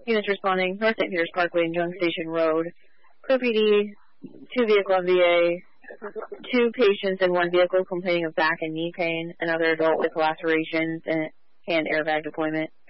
Units responding, North St. Peters Parkway and Junk Station Road. Per PD, 2 vehicle MVA, 2 patients in 1 vehicle complaining of back and knee pain, another adult with lacerations and hand airbag deployment.